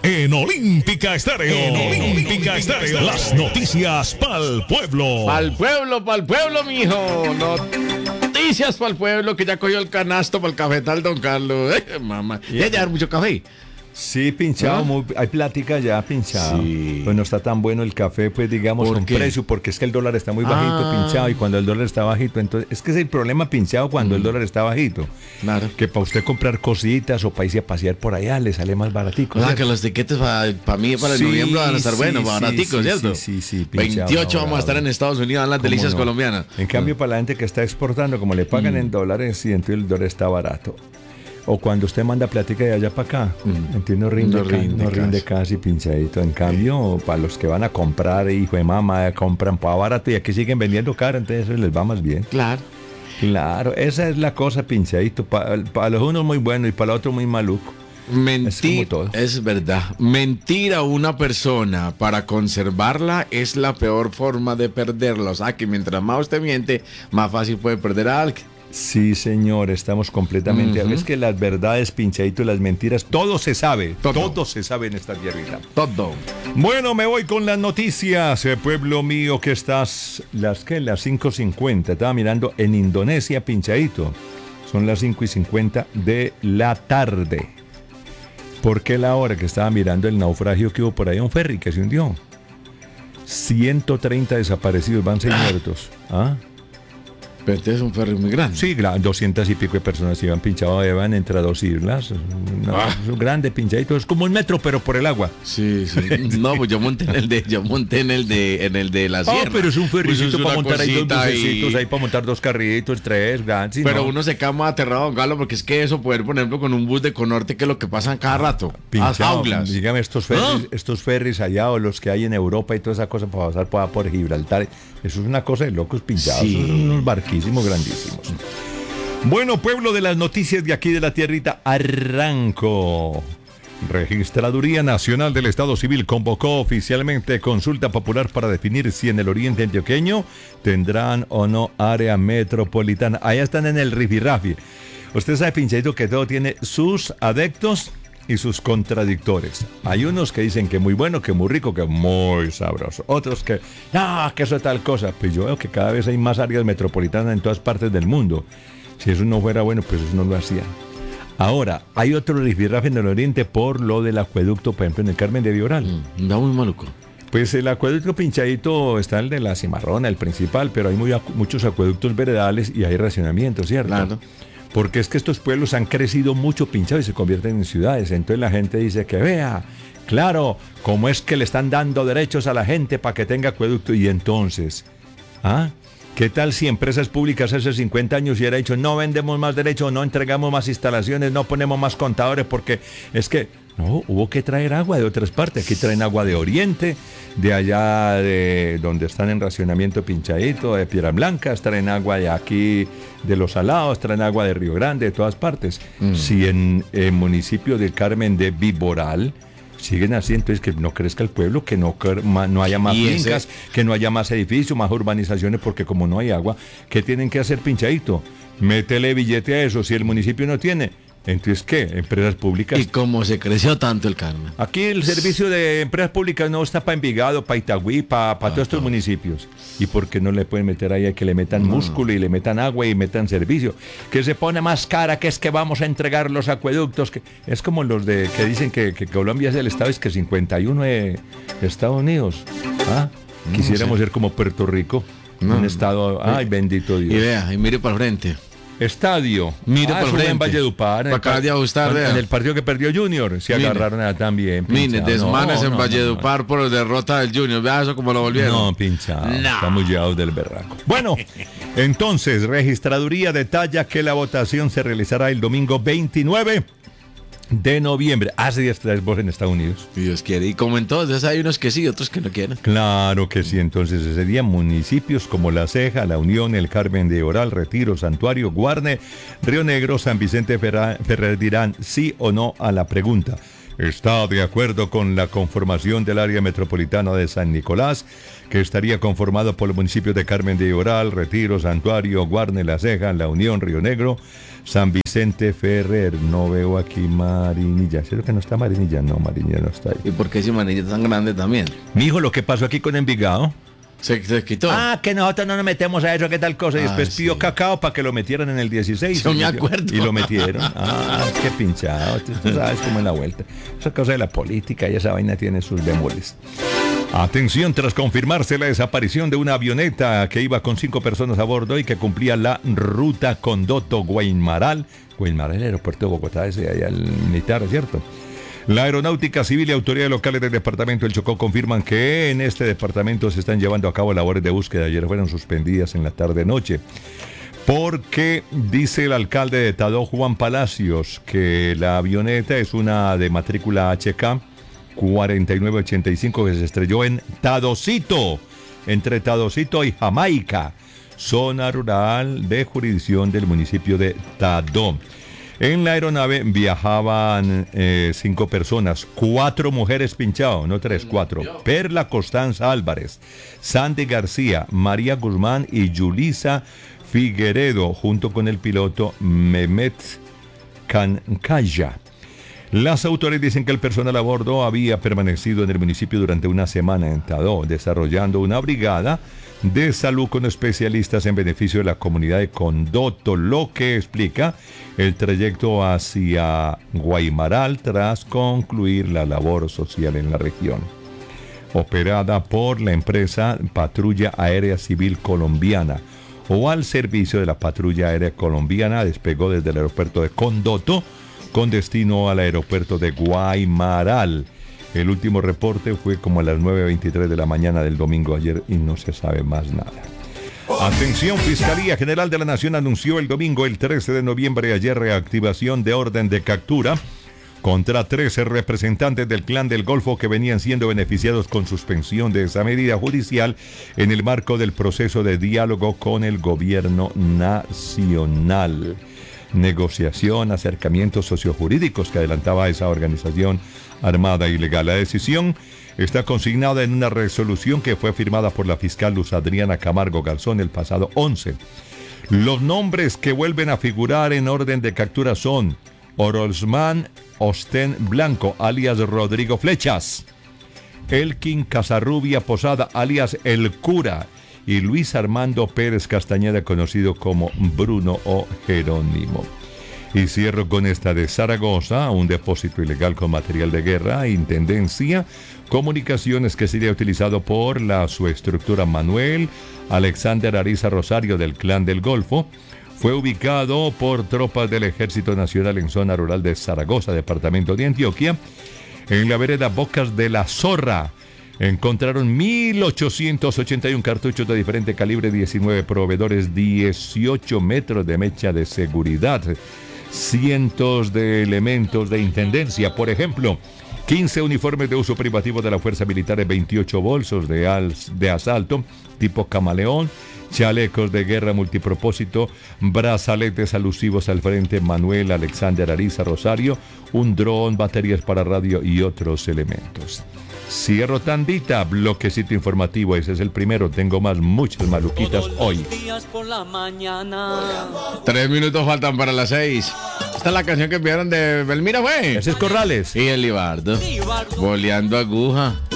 En Olímpica Estéreo. Las noticias pa'l pueblo. Pa'l pueblo, mijo. Noticias pa'l pueblo, que ya cogió el canasto para el cafetal, don Carlos. Mamá. Ya llevar mucho café. Sí, pinchado, hay plática ya pinchado. Sí. Pues no está tan bueno el café, pues digamos, ¿Por con qué? precio, porque es que el dólar está muy bajito, pinchado, y cuando el dólar está bajito, entonces, es que es el problema pinchado cuando el dólar está bajito. Claro. Que para usted comprar cositas o para irse a pasear por allá le sale más baratico. O sea, que los tiquetes para mí, para el noviembre van a estar buenos, baraticos, ¿cierto? Sí, 28 vamos a estar en Estados Unidos, en las delicias colombianas. En cambio, para la gente que está exportando, como le pagan en dólares, y entonces el dólar está barato. O cuando usted manda plática de allá para acá, entiendo, no rinde casi pinchadito. En cambio, para los que van a comprar, hijo de mamá, compran para barato y aquí siguen vendiendo caro, entonces eso les va más bien. Claro, esa es la cosa, pinchadito. Para los unos muy bueno y para los otros muy maluco. Mentir, es verdad. Mentir a una persona para conservarla es la peor forma de perderla. O sea, que mientras más usted miente, más fácil puede perder a alguien. Sí, señor, estamos completamente... Es que las verdades, pinchadito, las mentiras, todo se sabe. Todo se sabe en esta tierrita. Todo. Bueno, me voy con las noticias, pueblo mío, que estás... Las 5:50. Estaba mirando en Indonesia, pinchadito. Son las 5:50 de la tarde. ¿Por qué la hora que estaba mirando el naufragio que hubo por ahí? Un ferry que se hundió. 130 desaparecidos, van 6 muertos. ¿Ah? Pero este es un ferry muy grande. Sí, 200 y pico de personas iban pinchados, iban entre 2 islas. Es un grande pinchadito, es como un metro, pero por el agua. Sí. No, pues yo monté en el de la sierra. Pero es un ferricito Pues para montar ahí 2 bucecitos, y... ahí para montar 2 carritos, 3, grandes. Pero uno se queda más aterrado, don Galo, porque es que eso, poder, por ejemplo, con un bus de Conorte, que es lo que pasa cada rato. Las aulas. Dígame, estos ferries allá o los que hay en Europa y toda esa cosa para pasar por Gibraltar, eso es una cosa de locos pinchados, Sí. Son unos barquísimos grandísimos. Bueno, pueblo de las noticias de aquí de la tierrita, arranco. Registraduría Nacional del Estado Civil convocó oficialmente consulta popular para definir si en el oriente antioqueño tendrán o no área metropolitana. Allá están en el rifirrafi. Usted sabe, pinchadito, que todo tiene sus adeptos y sus contradictores. Hay unos que dicen que muy bueno, que muy rico, que muy sabroso. Otros que, no, que eso es tal cosa. Pues yo veo que cada vez hay más áreas metropolitanas en todas partes del mundo. Si eso no fuera bueno, pues eso no lo hacían. Ahora, hay otro rifirrafe en el oriente por lo del acueducto, por ejemplo, en el Carmen de Vioral. Da muy maluco. Pues el acueducto pinchadito está el de la Cimarrona, el principal, pero hay muchos acueductos veredales y hay racionamiento, ¿cierto? Claro. Porque es que estos pueblos han crecido mucho pinchados y se convierten en ciudades. Entonces la gente dice que vea, claro, cómo es que le están dando derechos a la gente para que tenga acueducto. Y entonces, ¿qué tal si empresas públicas hace 50 años hubiera dicho no vendemos más derechos, no entregamos más instalaciones, no ponemos más contadores porque es que... No, hubo que traer agua de otras partes. Aquí traen agua de Oriente, de allá de donde están en racionamiento pinchadito, de Piedras Blancas, traen agua de aquí, de Los Salados, traen agua de Río Grande, de todas partes. Si en el municipio del Carmen de Viboral siguen así, entonces que no crezca el pueblo, que no haya más fincas, que no haya más edificios, más urbanizaciones, porque como no hay agua, ¿qué tienen que hacer, pinchadito? Métele billete a eso. Si el municipio no tiene, entonces, ¿qué? Empresas públicas. ¿Y cómo se creció tanto el Carmen? Aquí el servicio de empresas públicas no está para Envigado, para Itagüí, para todos estos municipios. ¿Y por qué no le pueden meter ahí a que le metan músculo y le metan agua y metan servicio? Que se pone más cara, que es que vamos a entregar los acueductos. Que es como los de que dicen que Colombia es el estado, es que 51 de Estados Unidos. Quisiéramos ser como Puerto Rico, un estado, ay, bendito Dios. Y vea, y mire para el frente. Estadio. Mire por frente. En Valledupar. Acaba de ajustar, en el partido que perdió Junior. Se agarraron allá también. Mire, desmanes en Valledupar por derrota del Junior. Vea eso como lo volvieron. No, pinchado. Estamos llevados del berraco. Bueno, entonces, registraduría detalla que la votación se realizará el domingo 29 de noviembre. Hace días traes vos en Estados Unidos. Si Dios quiere. Y como entonces hay unos que sí, otros que no quieren. Claro que sí. Entonces ese día municipios como La Ceja, La Unión, El Carmen de Oral, Retiro, Santuario, Guarne, Río Negro, San Vicente Ferrer dirán sí o no a la pregunta. está de acuerdo con la conformación del área metropolitana de San Nicolás, que estaría conformado por los municipios de Carmen de Lloral, Retiro, Santuario, Guarne, La Ceja, La Unión, Río Negro, San Vicente, Ferrer. No veo aquí Marinilla. ¿Cierto que no está Marinilla? No, Marinilla no está ahí. ¿Y por qué ese Marinilla es tan grande también? Mijo, lo que pasó aquí con Envigado. Se quitó. Que nosotros no nos metemos a eso, ¿qué tal cosa? Y después pidió Cacao para que lo metieran en el 16. Yo me acuerdo. Y lo metieron. Qué pinchado. Tú sabes cómo es la vuelta. Esa cosa de la política y esa vaina tiene sus bemoles. Atención, tras confirmarse la desaparición de una avioneta que iba con 5 personas a bordo y que cumplía la ruta Condoto-Guaymaral. Guaymaral, el aeropuerto de Bogotá, ese allá el militar, ¿cierto? La Aeronáutica Civil y autoridades locales del departamento del Chocó confirman que en este departamento se están llevando a cabo labores de búsqueda. Ayer fueron suspendidas en la tarde-noche. Porque dice el alcalde de Tadó, Juan Palacios, que la avioneta es una de matrícula HK 4985 que se estrelló en Tadocito, entre Tadocito y Jamaica, zona rural de jurisdicción del municipio de Tadó. En la aeronave viajaban 5 personas, 4 mujeres pinchadas, no 3, 4. Perla Constanza Álvarez, Sandy García, María Guzmán y Yulisa Figueredo, junto con el piloto Mehmet Cancaya. Las autoridades dicen que el personal a bordo había permanecido en el municipio durante una semana en Tadó, desarrollando una brigada de salud con especialistas en beneficio de la comunidad de Condoto, lo que explica el trayecto hacia Guaymaral tras concluir la labor social en la región. Operada por la empresa Patrulla Aérea Civil Colombiana o al servicio de la Patrulla Aérea Colombiana, despegó desde el aeropuerto de Condoto con destino al aeropuerto de Guaymaral. El último reporte fue como a las 9:23 de la mañana del domingo ayer y no se sabe más nada. Atención, Fiscalía General de la Nación anunció el domingo, el 13 de noviembre, ayer, reactivación de orden de captura contra 13 representantes del Clan del Golfo que venían siendo beneficiados con suspensión de esa medida judicial en el marco del proceso de diálogo con el gobierno nacional. Negociación, acercamientos sociojurídicos que adelantaba esa organización armada ilegal. La decisión está consignada en una resolución que fue firmada por la fiscal Luz Adriana Camargo Garzón el pasado 11. Los nombres que vuelven a figurar en orden de captura son Orozman Ostén Blanco, alias Rodrigo Flechas, Elkin Casarrubia Posada, alias El Cura, y Luis Armando Pérez Castañeda, conocido como Bruno o Jerónimo. Y cierro con esta de Zaragoza, un depósito ilegal con material de guerra, Intendencia, comunicaciones que sería utilizado por la subestructura Manuel Alexander Ariza Rosario del Clan del Golfo. Fue ubicado por tropas del Ejército Nacional en zona rural de Zaragoza, departamento de Antioquia, en la vereda Bocas de la Zorra. Encontraron 1.881 cartuchos de diferente calibre, 19 proveedores, 18 metros de mecha de seguridad, cientos de elementos de intendencia, por ejemplo, 15 uniformes de uso privativo de la Fuerza Militar, 28 bolsos de asalto tipo camaleón, chalecos de guerra multipropósito, brazaletes alusivos al frente Manuel Alexander Ariza Rosario, un dron, baterías para radio y otros elementos. Cierro tandita, bloquecito informativo, ese es el primero, tengo muchas maluquitas hoy. 3 minutos faltan para las 6. Esta es la canción que enviaron de Belmira, güey. Ese es Corrales. Y el Libardo, boleando aguja.